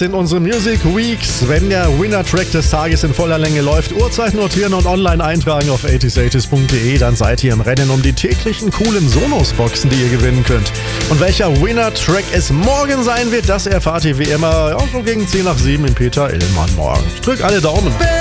sind unsere Music Weeks. Wenn der Winner-Track des Tages in voller Länge läuft, Uhrzeit notieren und online eintragen auf 80s80s.de, dann seid ihr im Rennen um die täglichen coolen Sonos-Boxen, die ihr gewinnen könnt. Und welcher Winner-Track es morgen sein wird, das erfahrt ihr wie immer auch so gegen 10 nach 7 in Peter Illmann morgen. Ich drück alle Daumen.